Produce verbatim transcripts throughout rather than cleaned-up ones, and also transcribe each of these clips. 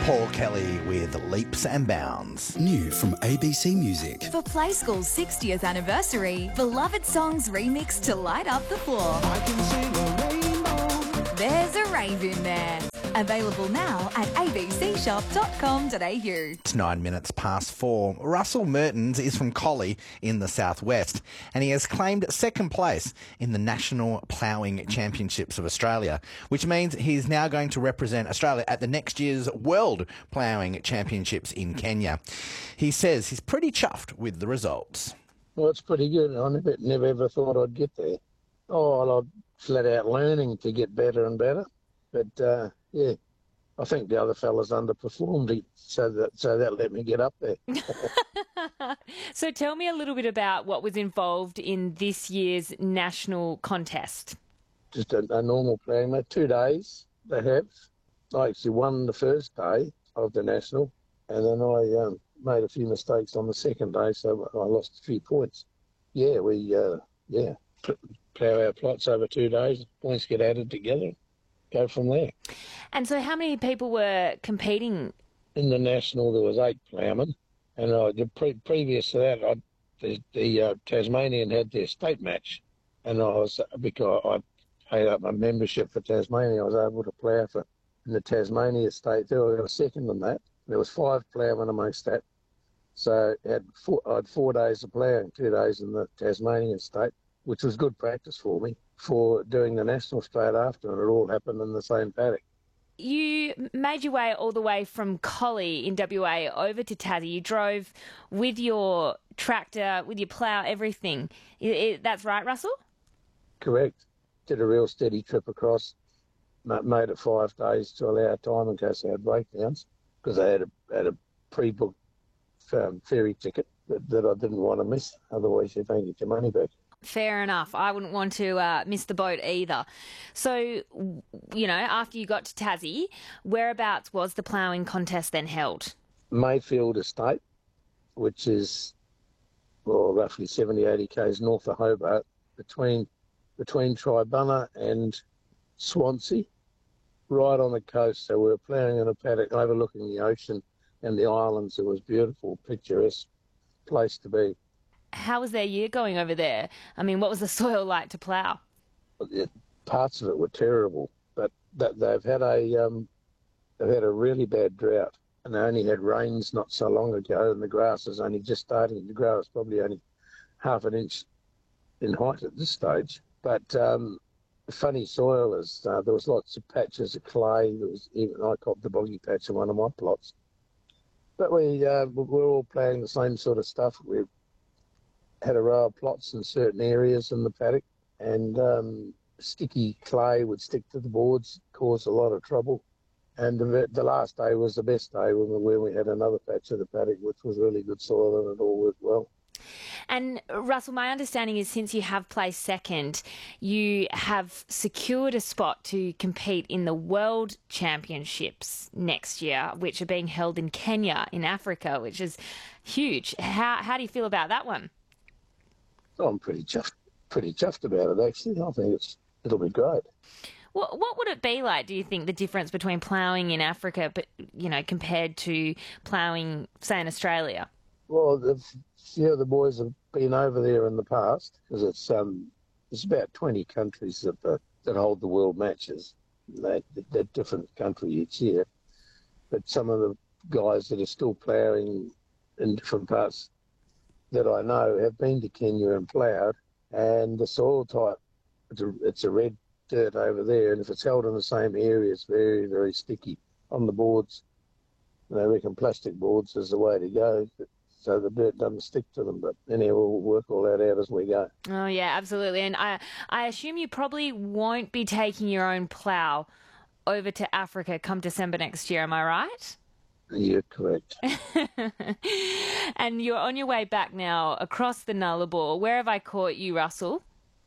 Paul Kelly with Leaps and Bounds. New from A B C Music. For Play School's sixtieth anniversary, beloved songs remixed to light up the floor. I can sing a rainbow. There's a rave in there. Available now at a b c shop dot com dot a u. It's nine minutes past four. Russell Mertens is from Collie in the southwest, and he has claimed second place in the National Ploughing Championships of Australia, which means he's now going to represent Australia at the next year's World Ploughing Championships in Kenya. He says he's pretty chuffed with the results. Well, it's pretty good. I never, never ever thought I'd get there. Oh, well, I'm flat out learning to get better and better. But, uh, yeah, I think the other fellas underperformed, so that so that let me get up there. So tell me a little bit about what was involved in this year's national contest. Just a, a normal playing match, two days they have. I actually won the first day of the national, and then I um, made a few mistakes on the second day, so I lost a few points. Yeah, we, uh, yeah, plough our plots over two days, points get added together. Go from there. And so how many people were competing? In the national, there was eight ploughmen, and I, the pre- previous to that, I, the, the uh, Tasmanian had their state match, and I was, because I paid up my membership for Tasmania, I was able to plough for in the Tasmania state too. I got a second in that. There was five ploughmen amongst that, so I had four, I had four days of ploughing, two days in the Tasmanian state, which was good practice for me for doing the national straight after, and it all happened in the same paddock. You made your way all the way from Collie in W A over to Tassie. You drove with your tractor, with your plough, everything. I, I, that's right, Russell? Correct. Did a real steady trip across. Made it five days to allow time in case I had breakdowns, because I had a, had a pre-booked um, ferry ticket that, that I didn't want to miss. Otherwise, you don't get your money back. Fair enough. I wouldn't want to uh, miss the boat either. So, you know, after you got to Tassie, whereabouts was the ploughing contest then held? Mayfield Estate, which is, well, roughly seventy, eighty k's north of Hobart, between between Tribunna and Swansea, right on the coast. So we were ploughing in a paddock overlooking the ocean and the islands. It was beautiful, picturesque place to be. How was their year going over there? I mean, what was the soil like to plough? It, parts of it were terrible, but that they've had a um, they've had a really bad drought, and they only had rains not so long ago, and the grass is only just starting to grow. It's probably only half an inch in height at this stage. But um, the funny soil is uh, there was lots of patches of clay. There was even I copped the boggy patch in one of my plots. But we uh, we're all ploughing the same sort of stuff. We had a row of plots in certain areas in the paddock, and um, sticky clay would stick to the boards, cause a lot of trouble. And the, the last day was the best day when we, when we had another patch of the paddock, which was really good soil, and it all worked well. And Russell, my understanding is since you have placed second, you have secured a spot to compete in the World Championships next year, which are being held in Kenya, in Africa, which is huge. How how do you feel about that one? Oh, I'm pretty chuffed, pretty chuffed about it, actually. I think it's it'll be great. What what would it be like, do you think, the difference between ploughing in Africa, but you know, compared to ploughing, say, in Australia? Well, the few of the boys have been over there in the past, because it's um it's about twenty countries that uh, that hold the world matches. They, they're different country each year, but some of the guys that are still ploughing in different parts that I know have been to Kenya and ploughed, and the soil type, it's a, it's a red dirt over there, and if it's held in the same area, it's very, very sticky on the boards. And I reckon plastic boards is the way to go, so the dirt doesn't stick to them. But anyway, we'll work all that out as we go. Oh, yeah, absolutely. And I, I assume you probably won't be taking your own plough over to Africa come December next year, am I right? You're correct. And you're on your way back now across the Nullarbor. Where have I caught you, Russell?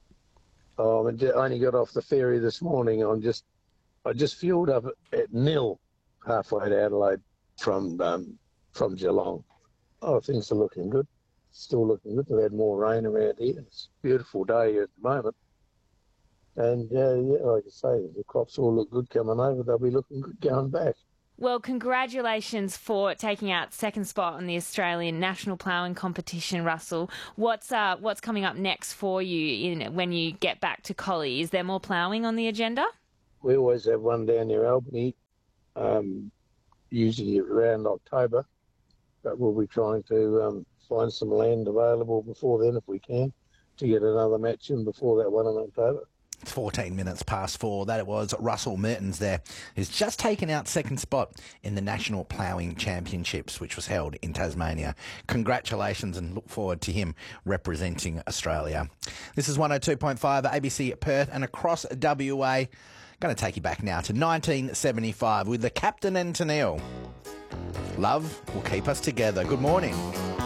Oh, I only got off the ferry this morning. I'm just, I just fueled up at Nil, halfway to Adelaide from um, from Geelong. Oh, things are looking good. Still looking good. We've had more rain around here. It's a beautiful day here at the moment. And, uh, yeah, like I say, the crops all look good coming over. They'll be looking good going back. Well, congratulations for taking out second spot on the Australian National Ploughing Competition, Russell. What's uh, what's coming up next for you in, when you get back to Collie? Is there more ploughing on the agenda? We always have one down near Albany, um, usually around October, but we'll be trying to um, find some land available before then if we can to get another match in before that one in October. It's fourteen minutes past four. That it was Russell Mertens there, who's just taken out second spot in the National Ploughing Championships, which was held in Tasmania. Congratulations and look forward to him representing Australia. This is one oh two point five A B C Perth and across W A. Going to take you back now to nineteen seventy-five with the Captain and Tennille. Love will keep us together. Good morning.